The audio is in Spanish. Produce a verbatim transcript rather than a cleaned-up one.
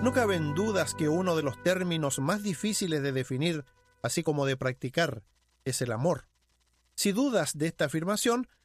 No caben dudas que uno de los términos más difíciles de definir, así como de practicar, es el amor. Si dudas de esta afirmación,